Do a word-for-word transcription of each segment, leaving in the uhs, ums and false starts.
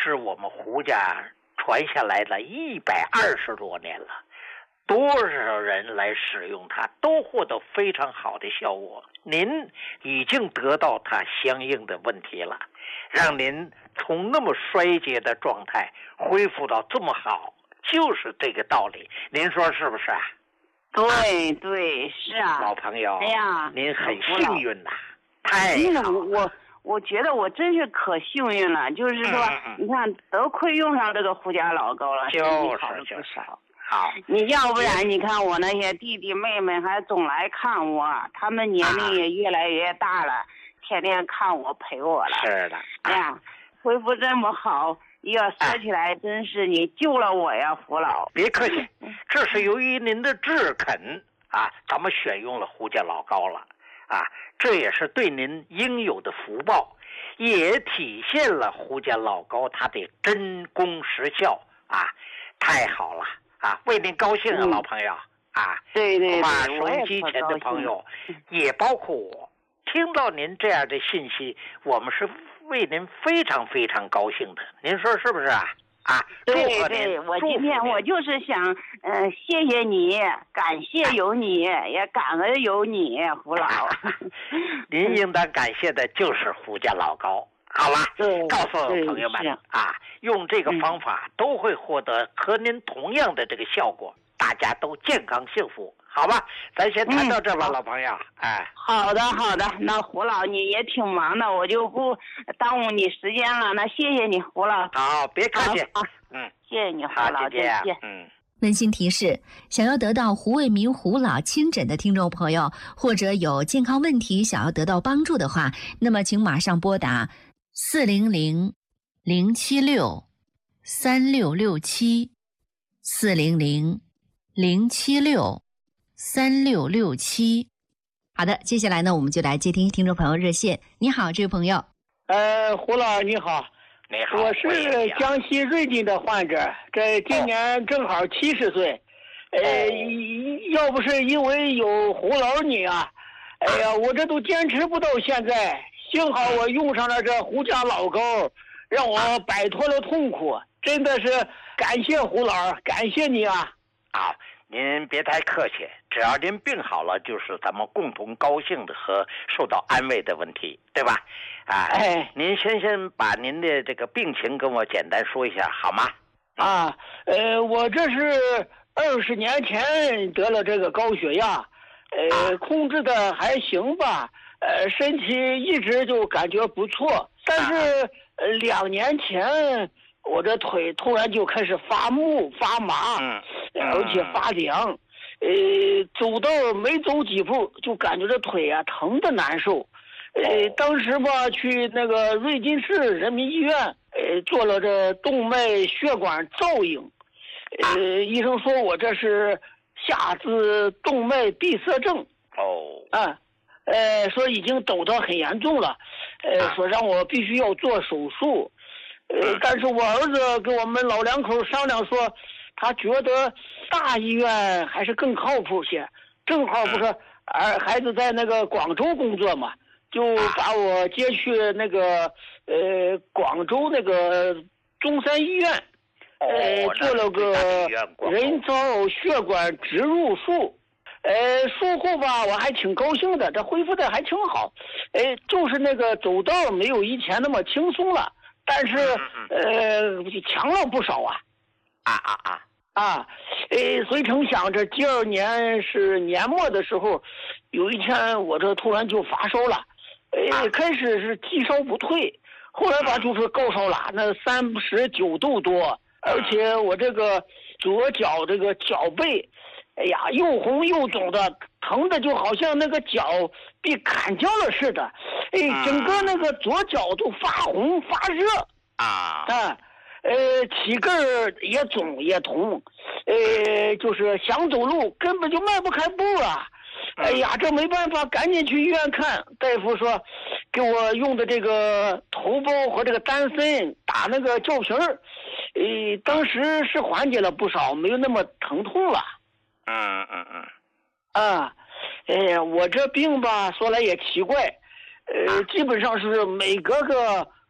是我们胡家传下来了一百二十多年了，多少人来使用它都获得非常好的效果。您已经得到它相应的问题了，让您从那么衰竭的状态恢复到这么好，就是这个道理。您说是不是啊？ 对对，是啊， 老朋友， 哎呀， 您很幸运呐、啊，太好了。 我我觉得我真是可幸运了，就是说，嗯嗯你看，得亏用上这个胡家老高了， 就是好了不少。 好， 你要不然你看我那些弟弟妹妹还总来看我，他们年龄也越来越大了，啊、天天看我陪我了。 是的， 哎呀，恢复这么好。要说起来，真是你救了我呀，胡老。 别客气，这是由于您的志肯啊，咱们选用了胡家老高了啊，这也是对您应有的福报，也体现了胡家老高他的真功实效啊，太好了啊，为您高兴啊，嗯、老朋友啊， 对对对， 收音机前的朋友，也包括我，听到您这样的信息，我们是。为您非常非常高兴的，您说是不是啊？啊， 对对，我今天我就是想，嗯、呃，谢谢你，感谢有你，啊、也感恩有你，胡老。 您应当感谢的就是胡家老高，好吧？ 对， 告诉朋友们啊，用这个方法都会获得和您同样的这个效果，大家都健康幸福。好吧，咱先谈到这吧，嗯、老朋友。哎， 好的好的，那胡老你也挺忙的，我就不耽误你时间了。那谢谢你，胡老。 好，别客气。 啊， 嗯， 谢谢你，胡老， 再见。嗯。 温馨提示：想要得到胡卫民胡老亲诊的听众朋友，或者有健康问题想要得到帮助的话，那么请马上拨打四零零零七六三六六七四零零零七六。三六六七，好的，接下来呢，我们就来接听听众朋友热线。你好，这位朋友。 呃，胡老你好， 你好， 我是江西瑞金的患者，这今年正好七十岁。哦、呃，要不是因为有胡老你啊，哎呀，我这都坚持不到现在。幸好我用上了这胡家老高，让我摆脱了痛苦，真的是感谢胡老，感谢你啊！ 好。您别太客气，只要您病好了，就是咱们共同高兴的和受到安慰的问题，对吧？啊， 哎， 您先先把您的这个病情跟我简单说一下好吗？ 啊，呃，我这是二十年前得了这个高血压，呃，控制的还行吧，呃，身体一直就感觉不错，但是、呃、两年前我这腿突然就开始发木发麻。 嗯。 而且发凉，呃，走道没走几步就感觉这腿啊疼的难受，呃，当时吧去那个瑞金市人民医院，呃，做了这动脉血管造影，呃，医生说我这是下肢动脉闭塞症。 哦。 啊，呃，说已经抖得很严重了，呃，说让我必须要做手术，呃，但是我儿子跟我们老两口商量说。他觉得大医院还是更靠谱些，正好不是儿孩子在那个广州工作嘛，就把我接去那个呃广州那个中山医院，呃做了个人造血管植入术，呃术后吧我还挺高兴的，这恢复的还挺好，呃就是那个走道没有以前那么轻松了，但是呃强了不少啊， 啊啊啊。 啊，呃，随成想这第二年是年末的时候，有一天我这突然就发烧了，呃，开始是低烧不退，后来吧就是高烧了，那三十九度多，而且我这个左脚这个脚背，哎呀，又红又肿的，疼的就好像那个脚被砍掉了似的，哎，整个那个左脚都发红发热啊啊。呃，体根儿也肿也痛，呃，就是想走路根本就迈不开步啊！哎呀，这没办法，赶紧去医院看。大夫说，给我用的这个头孢和这个丹参打那个吊瓶儿，呃，当时是缓解了不少，没有那么疼痛了。 嗯嗯嗯。 啊，哎呀，我这病吧，说来也奇怪，呃，基本上是每隔个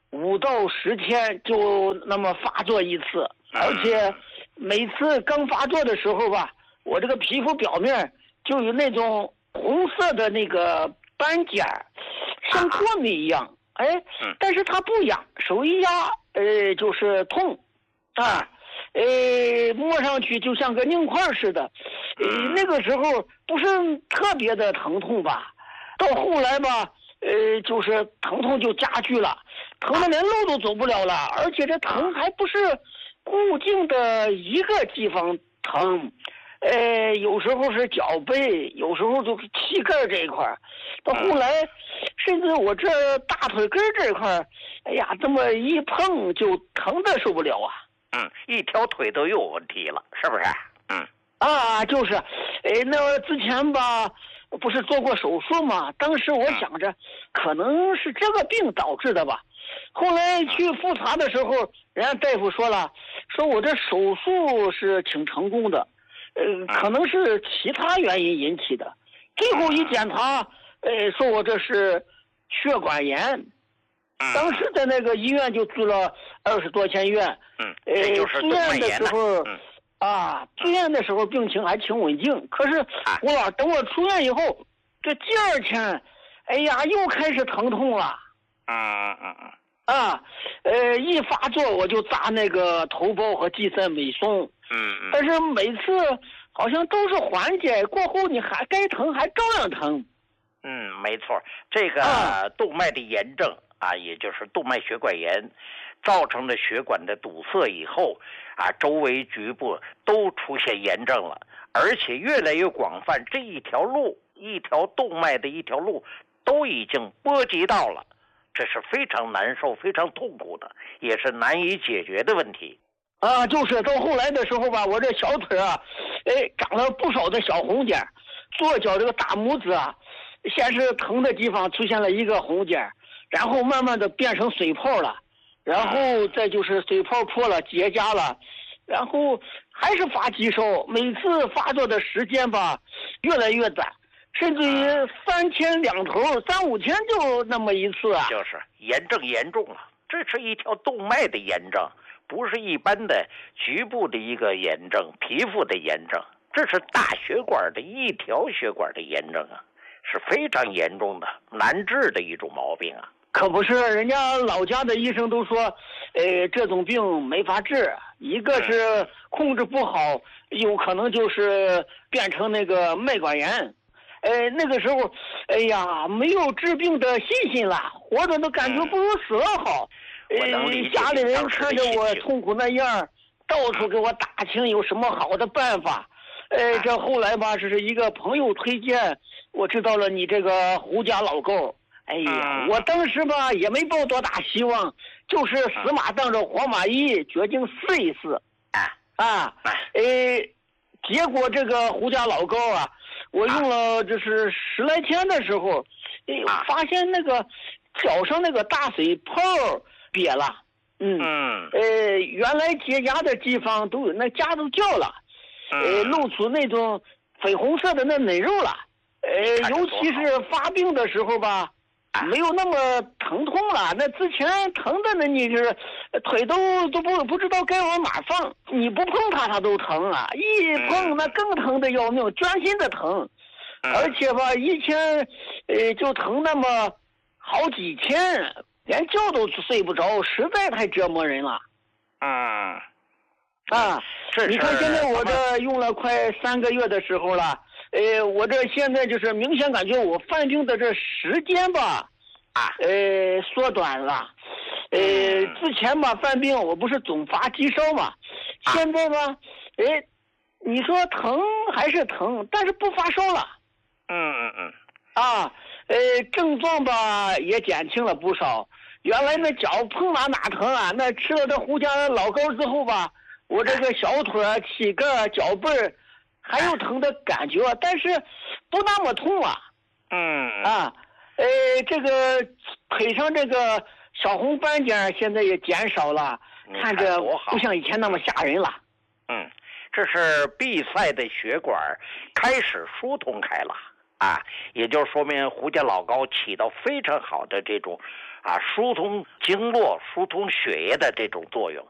五到十天就那么发作一次，而且每次刚发作的时候吧，我这个皮肤表面就有那种红色的那个斑点，像过敏一样。哎，但是它不痒，手一压，呃，就是痛，啊，呃，摸上去就像个硬块似的。呃，那个时候不是特别的疼痛吧？到后来吧。呃，就是疼痛就加剧了，疼的连路都走不了了，而且这疼还不是固定的一个地方疼，呃，有时候是脚背，有时候就膝盖这一块，到后来，甚至我这大腿根这一块，哎呀，这么一碰就疼的受不了啊。 嗯，一条腿都有问题了，是不是？嗯。 啊，就是，哎，那之前吧。不是做过手术吗？当时我想着，可能是这个病导致的吧。后来去复查的时候，人家大夫说了，说我这手术是挺成功的，呃，可能是其他原因引起的。最后一检查，呃，说我这是血管炎。当时在那个医院就住了二十多天院。 嗯， 呃，住院的时候。啊，住院的时候病情还挺稳定，可是我等我出院以后，这第二天，哎呀，又开始疼痛了。 嗯嗯嗯嗯。 啊，呃，一发作我就扎那个头孢和地塞美松。 嗯嗯。 但是每次好像都是缓解过后，你还该疼还照样疼。 嗯，没错，这个动脉的炎症啊，也就是动脉血管炎。造成的血管的堵塞以后，啊，周围局部都出现炎症了，而且越来越广泛。这一条路，一条动脉的一条路，都已经波及到了，这是非常难受、非常痛苦的，也是难以解决的问题。 啊，就是到后来的时候吧，我这小腿啊，哎，长了不少的小红点，左脚这个大拇指啊，先是疼的地方出现了一个红点，然后慢慢的变成水泡了。然后再就是水泡破了结痂了，然后还是发低烧，每次发作的时间吧越来越短，甚至于三天两头，三五天就那么一次啊。 就是炎症严重了，这是一条动脉的炎症，不是一般的局部的一个炎症，皮肤的炎症，这是大血管的一条血管的炎症啊，是非常严重的难治的一种毛病啊。 可不是，人家老家的医生都说，呃，这种病没法治，一个是控制不好，有可能就是变成那个脉管炎。呃，那个时候，哎呀，没有治病的信心了，活着都感觉不如死了好。 呃， 家里人看着我痛苦那样，到处给我打听有什么好的办法。呃，这后来吧，这是一个朋友推荐，我知道了你这个胡家老沟。哎呀，我当时吧也没抱多大希望，就是死马当着活马医，决定试一试。啊，呃，结果这个胡家老膏啊，我用了就是十来天的时候，哎，发现那个脚上那个大水泡瘪了。嗯，呃，原来结痂的地方都有那痂都掉了，呃，露出那种粉红色的那嫩肉了。呃，尤其是发病的时候吧。没有那么疼痛了，那之前疼的呢，你就是腿都都不不知道该往哪放，你不碰它它都疼啊，一碰那更疼的要命，钻心的疼，而且吧一天呃就疼那么好几天，连觉都睡不着，实在太折磨人了。 嗯， 啊，你看现在我这用了快三个月的时候了。呃，我这现在就是明显感觉我犯病的这时间吧， 啊， 呃，缩短了。呃，之前吧犯病我不是总发低烧嘛，现在吧，哎，你说疼还是疼，但是不发烧了。 嗯嗯嗯。 啊，呃，症状吧也减轻了不少。原来那脚碰哪哪疼啊，那吃了这胡家老膏之后吧，我这个小腿、膝盖、脚背儿。还有疼的感觉，但是不那么痛啊。 嗯啊，呃，这个腿上这个小红斑点现在也减少了，看着不像以前那么吓人了。 嗯，这是闭塞的血管开始疏通开了啊，也就说明胡家老膏起到非常好的这种啊，疏通经络、疏通血液的这种作用。